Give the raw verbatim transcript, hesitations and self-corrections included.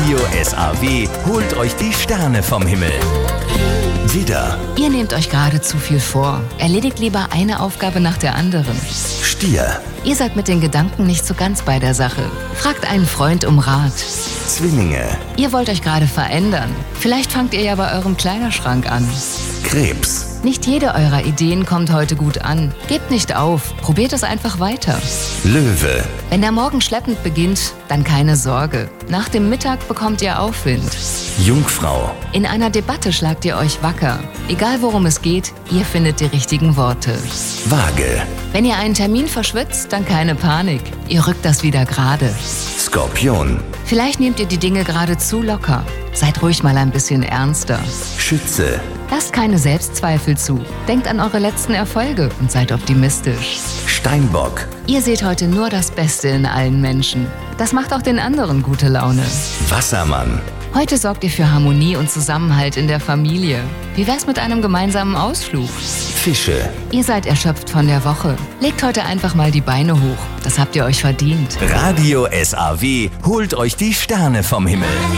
Radio S A W holt euch die Sterne vom Himmel. Widder, Ihr nehmt euch gerade zu viel vor. Erledigt lieber eine Aufgabe nach der anderen. Stier, Ihr seid mit den Gedanken nicht so ganz bei der Sache. Fragt einen Freund um Rat. Zwillinge, Ihr wollt euch gerade verändern. Vielleicht fangt ihr ja bei eurem Kleiderschrank an. Krebs, Nicht jede eurer Ideen kommt heute gut an. Gebt nicht auf, probiert es einfach weiter. Löwe, Wenn der Morgen schleppend beginnt, dann keine Sorge. Nach dem Mittag bekommt ihr Aufwind. Jungfrau, In einer Debatte schlagt ihr euch wacker. Egal worum es geht, ihr findet die richtigen Worte. Waage, Wenn ihr einen Termin verschwitzt, dann keine Panik. Ihr rückt das wieder gerade. Skorpion, Vielleicht nehmt ihr die Dinge gerade zu locker. Seid ruhig mal ein bisschen ernster. Schütze, Lasst keine Selbstzweifel zu. Denkt an eure letzten Erfolge und seid optimistisch. Steinbock, Ihr seht heute nur das Beste in allen Menschen. Das macht auch den anderen gute Laune. Wassermann, Heute sorgt ihr für Harmonie und Zusammenhalt in der Familie. Wie wär's mit einem gemeinsamen Ausflug? Fische, Ihr seid erschöpft von der Woche. Legt heute einfach mal die Beine hoch. Das habt ihr euch verdient. Radio S A W holt euch die Sterne vom Himmel.